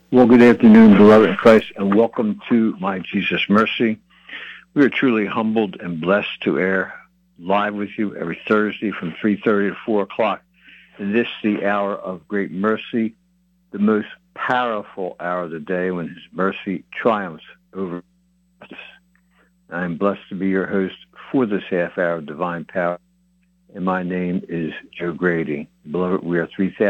Well, good afternoon, beloved in Christ, and welcome to My Jesus Mercy. We are truly humbled and blessed to air live with you every Thursday from 3:30 to 4 o'clock. And this the hour of great mercy, the most powerful hour of the day when His mercy triumphs over us. I'm blessed to be your host for this half hour of divine power, and my name is Joe Grady. Beloved, we are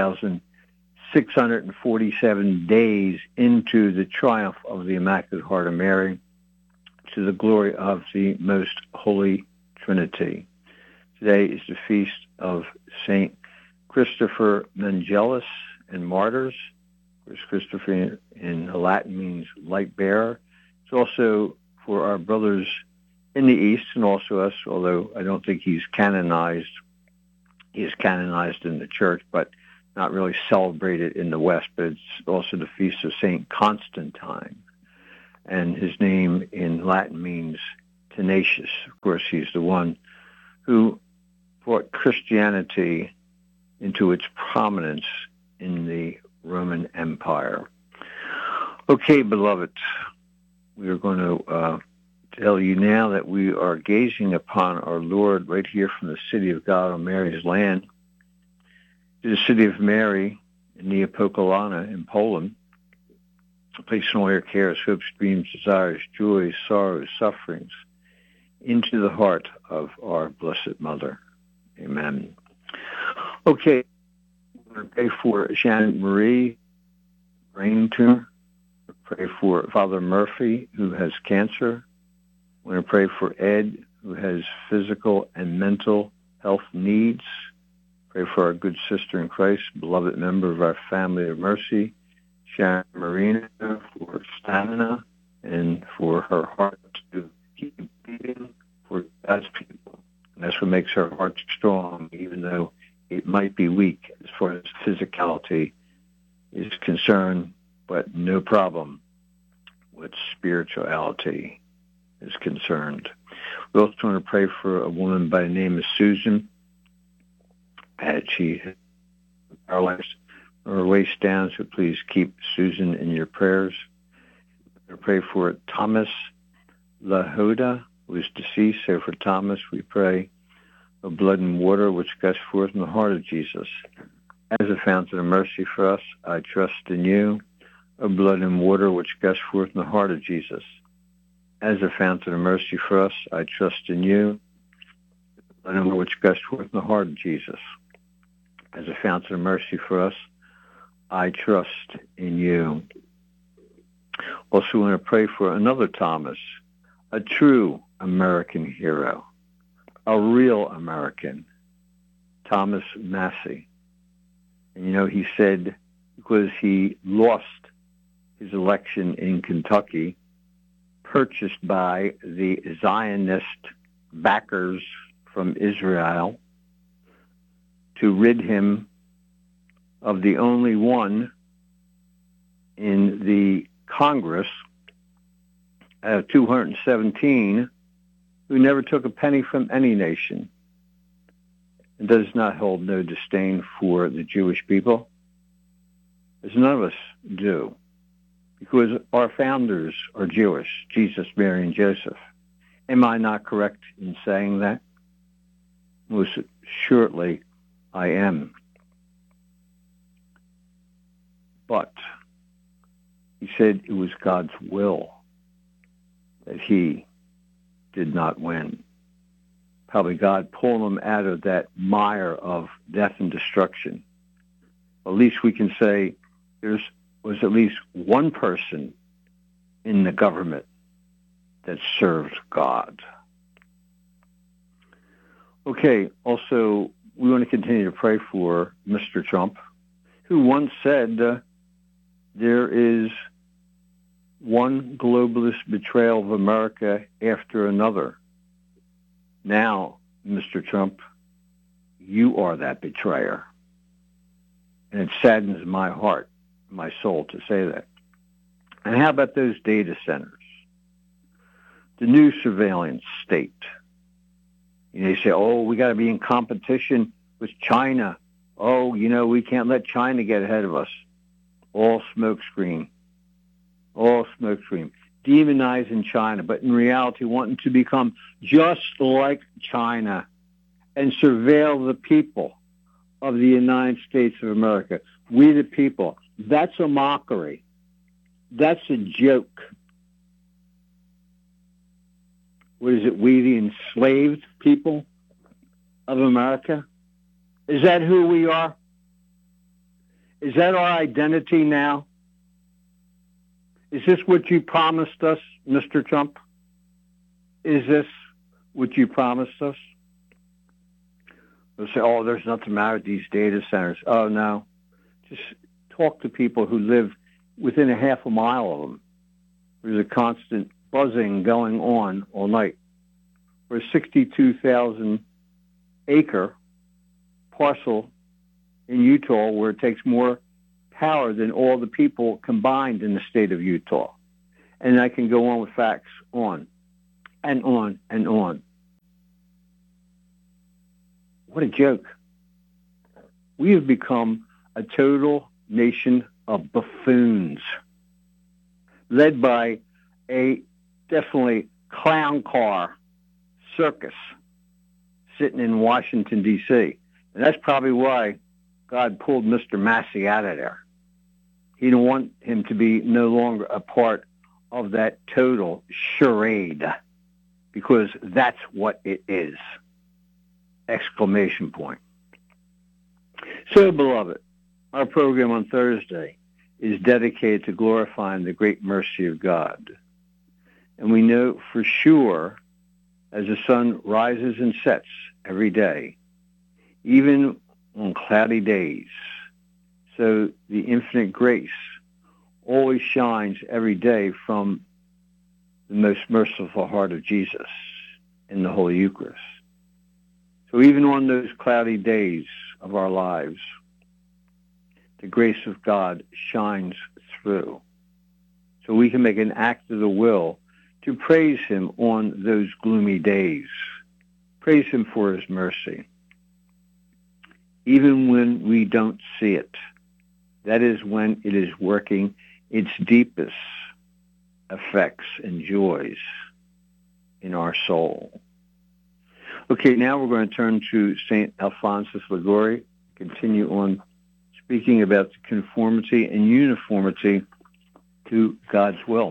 3,647 days into the triumph of the Immaculate Heart of Mary, to the glory of the Most Holy Trinity. Today is the feast of Saint Christopher Mengelus and Martyrs. Of course, Christopher in Latin means light bearer. It's also for our brothers in the East and also us, although I don't think he's canonized. He is canonized in the church, but not really celebrated in the West. But it's also the feast of Saint Constantine. And his name in Latin means tenacious. Of course, he's the one who brought Christianity into its prominence in the Roman Empire. Okay, beloved, we are going to tell you now that we are gazing upon our Lord right here from the city of God on Mary's land, to the city of Mary in Niepokalana in Poland, placing all your cares, hopes, dreams, desires, joys, sorrows, sufferings into the heart of our Blessed Mother. Amen. Okay, we're going to pray for Janet Marie, brain tumor. Pray for Father Murphy, who has cancer. We're going to pray for Ed, who has physical and mental health needs. Pray for our good sister in Christ, beloved member of our family of mercy, Sharon Marina, for stamina and for her heart to keep beating for God's people. And that's what makes her heart strong, even though it might be weak as far as physicality is concerned, but no problem with spirituality is concerned. We also want to pray for a woman by the name of Susan. She is paralyzed from her waist down, so please keep Susan in your prayers. We're going to pray for Thomas Lahoda, who is deceased. So for Thomas, we pray of blood and water which gushed forth from the heart of Jesus. As a fountain of mercy for us, I trust in you. Of blood and water which gushed forth from the heart of Jesus. As a fountain of mercy for us, I trust in you. Blood and water which gushed forth from the heart of Jesus. As a fountain of mercy for us, I trust in you. Also, we want to pray for another Thomas, a true American hero, a real American, Thomas Massey. And he said because he lost his election in Kentucky, purchased by the Zionist backers from Israel, to rid him of the only one in the Congress out of 217 who never took a penny from any nation and does not hold no disdain for the Jewish people, as none of us do, because our founders are Jewish, Jesus, Mary, and Joseph. Am I not correct in saying that? Most surely I am. But he said it was God's will that he did not win. Probably God pulled him out of that mire of death and destruction. At least we can say there was at least one person in the government that served God. Okay, also, we want to continue to pray for Mr. Trump, who once said there is one globalist betrayal of America after another. Now, Mr. Trump, you are that betrayer. And it saddens my heart, my soul to say that. And how about those data centers? The new surveillance state. They say, we got to be in competition with China. We can't let China get ahead of us. All smokescreen. all smokescreen, demonizing China, but in reality wanting to become just like China and surveil the people of the United States of America. We the people. That's a mockery. That's a joke. What is it? We the enslaved people of America? Is that who we are? Is that our identity now? Is this what you promised us, Mr. Trump? Is this what you promised us? They'll say, oh, there's nothing matter with these data centers. Oh, no. Just talk to people who live within a half a mile of them. There's a constant buzzing going on all night. For a 62,000-acre parcel in Utah where it takes more power than all the people combined in the state of Utah. And I can go on with facts on and on and on. What a joke. We have become a total nation of buffoons, led by a definitely clown car circus sitting in Washington, D.C. And that's probably why God pulled Mr. Massey out of there. He didn't want him to be no longer a part of that total charade, because that's what it is. Exclamation point. So, beloved, our program on Thursday is dedicated to glorifying the great mercy of God. And we know for sure, as the sun rises and sets every day, even on cloudy days, so the infinite grace always shines every day from the most merciful heart of Jesus in the Holy Eucharist. So even on those cloudy days of our lives, the grace of God shines through. So we can make an act of the will to praise him on those gloomy days. Praise him for his mercy. Even when we don't see it, that is when it is working its deepest effects and joys in our soul. Okay, now we're going to turn to St. Alphonsus Liguori, continue on speaking about the conformity and uniformity to God's will.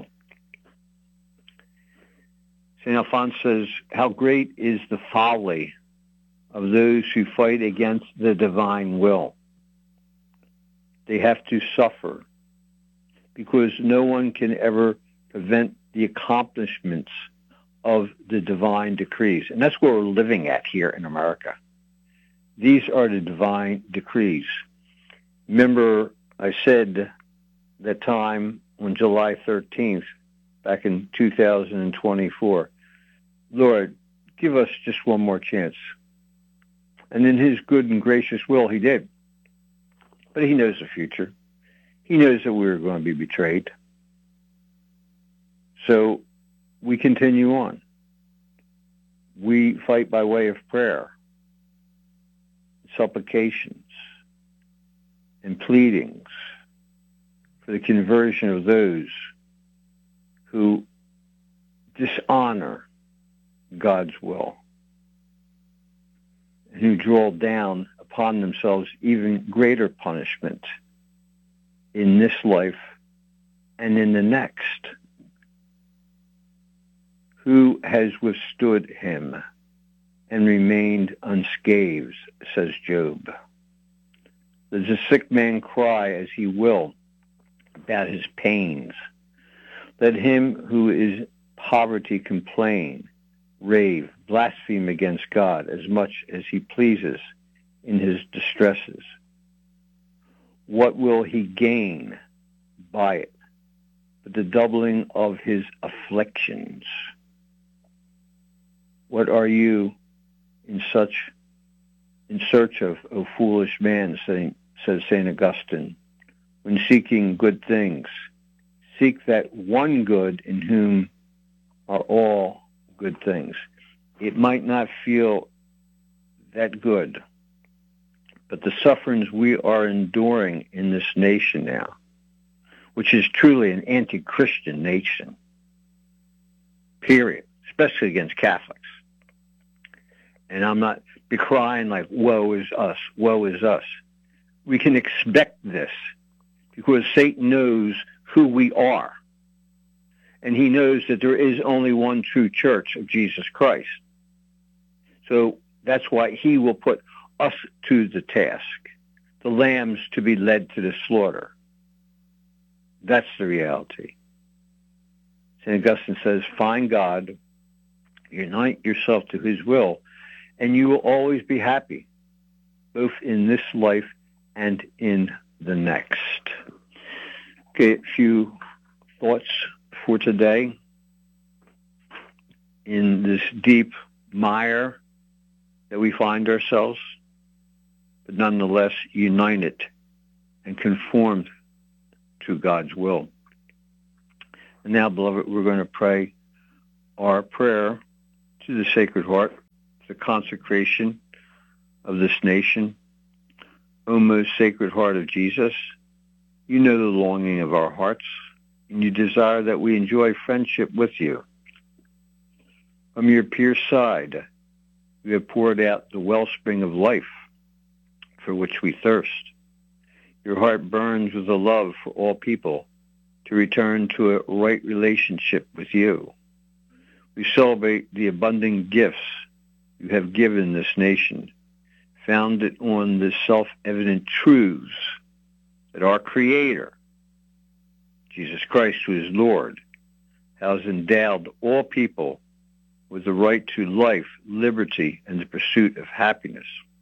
St. Alphonsus says, how great is the folly of those who fight against the divine will. They have to suffer because no one can ever prevent the accomplishments of the divine decrees. And that's where we're living at here in America. These are the divine decrees. Remember, I said that time on July 13th, back in 2024, Lord, give us just one more chance. And in his good and gracious will, he did. But he knows the future. He knows that we were going to be betrayed. So we continue on. We fight by way of prayer, supplications, and pleadings for the conversion of those who dishonor God's will and who draw down upon themselves even greater punishment in this life and in the next. Who has withstood him and remained unscathed, says Job. Does a sick man cry as he will about his pains? Let him who is poverty complain, rave, blaspheme against God as much as he pleases in his distresses. What will he gain by it but the doubling of his afflictions? What are you in search of, O foolish man, says St. Augustine, when seeking good things? Seek that one good in whom are all good things. It might not feel that good, but the sufferings we are enduring in this nation now, which is truly an anti-Christian nation, period, especially against Catholics. And I'm not decrying like, woe is us, woe is us. We can expect this because Satan knows who we are. And he knows that there is only one true church of Jesus Christ. So that's why he will put us to the task, the lambs to be led to the slaughter. That's the reality. St. Augustine says, find God, unite yourself to his will, and you will always be happy, both in this life and in the next. Okay, a few thoughts for today. In this deep mire that we find ourselves, but nonetheless united and conformed to God's will. And now, beloved, we're going to pray our prayer to the Sacred Heart, the consecration of this nation. O most Sacred Heart of Jesus, you know the longing of our hearts, and you desire that we enjoy friendship with you. From your pierced side, you have poured out the wellspring of life for which we thirst. Your heart burns with a love for all people to return to a right relationship with you. We celebrate the abundant gifts you have given this nation, founded on the self-evident truths that our Creator, Jesus Christ, who is Lord, has endowed all people with the right to life, liberty, and the pursuit of happiness.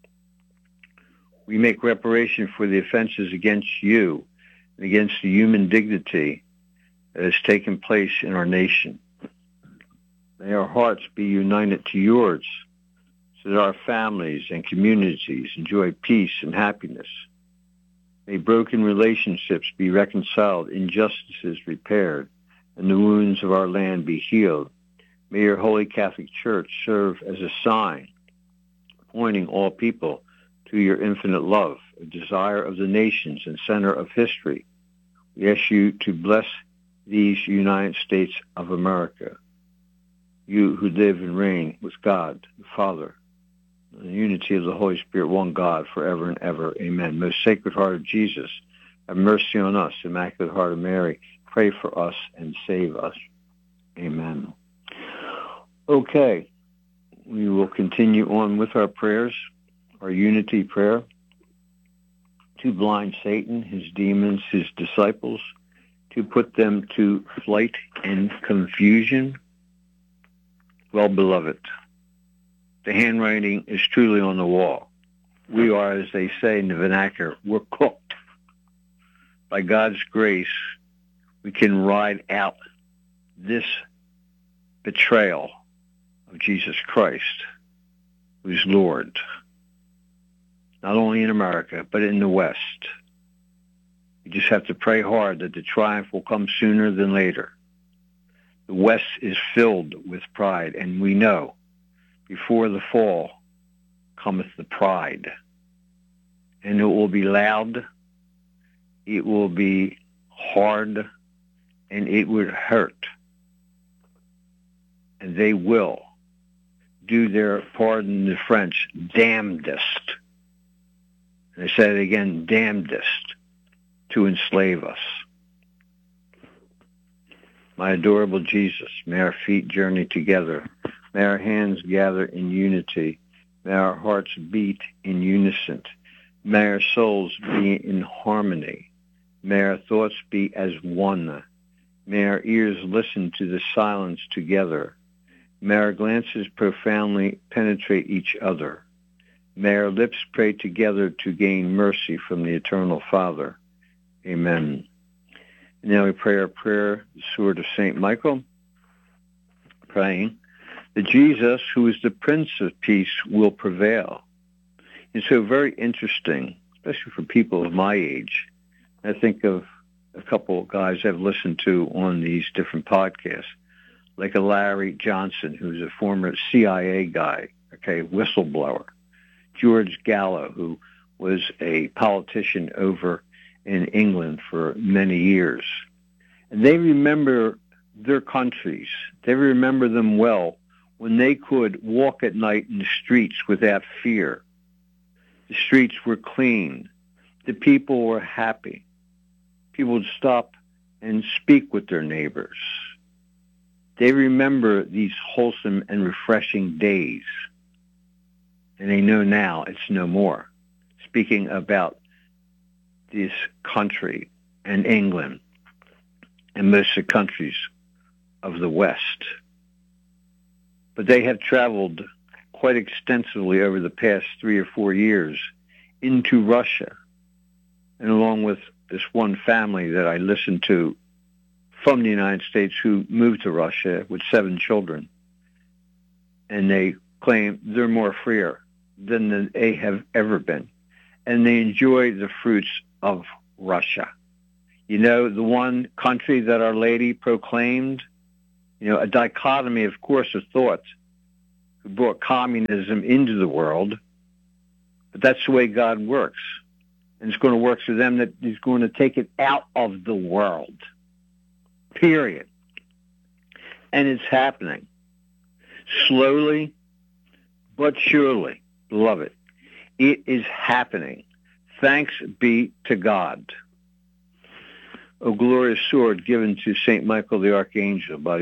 We make reparation for the offenses against you and against the human dignity that has taken place in our nation. May our hearts be united to yours so that our families and communities enjoy peace and happiness. May broken relationships be reconciled, injustices repaired, and the wounds of our land be healed. May your Holy Catholic Church serve as a sign, pointing all people to your infinite love, a desire of the nations and center of history. We ask you to bless these United States of America, you who live and reign with God, the Father, in the unity of the Holy Spirit, one God, forever and ever. Amen. Most Sacred Heart of Jesus, have mercy on us. Immaculate Heart of Mary, pray for us and save us. Amen. Okay, we will continue on with our prayers, our unity prayer, to blind Satan, his demons, his disciples, to put them to flight and confusion. Well, beloved, the handwriting is truly on the wall. We are, as they say in the vernacular, we're cooked. By God's grace, we can ride out this betrayal of Jesus Christ, who is Lord, not only in America, but in the West. We just have to pray hard that the triumph will come sooner than later. The West is filled with pride, and we know before the fall cometh the pride. And it will be loud, it will be hard, and it would hurt. And they will do their, pardon the French, damnedest. And I say it again, damnedest, to enslave us. My adorable Jesus, may our feet journey together. May our hands gather in unity. May our hearts beat in unison. May our souls be in harmony. May our thoughts be as one. May our ears listen to the silence together. May our glances profoundly penetrate each other. May our lips pray together to gain mercy from the Eternal Father. Amen. And now we pray our prayer, the sword of St. Michael, praying that Jesus, who is the Prince of Peace, will prevail. And so very interesting, especially for people of my age. I think of a couple of guys I've listened to on these different podcasts, like a Larry Johnson, who's a former CIA guy, whistleblower. George Gallo, who was a politician over in England for many years. And they remember their countries. They remember them well when they could walk at night in the streets without fear. The streets were clean. The people were happy. People would stop and speak with their neighbors. They remember these wholesome and refreshing days. And they know now it's no more. Speaking about this country and England and most of the countries of the West. But they have traveled quite extensively over the past 3 or 4 years into Russia. And along with this one family that I listened to from the United States who moved to Russia with 7 children. And they claim they're more freer than they have ever been. And they enjoy the fruits of Russia. You know, the one country that Our Lady proclaimed, you know, a dichotomy, of course, of thought, who brought communism into the world. But that's the way God works. And it's going to work for them that He's going to take it out of the world. Period. And it's happening. Slowly, but surely, beloved. It is happening. Thanks be to God. O glorious sword given to St. Michael the Archangel by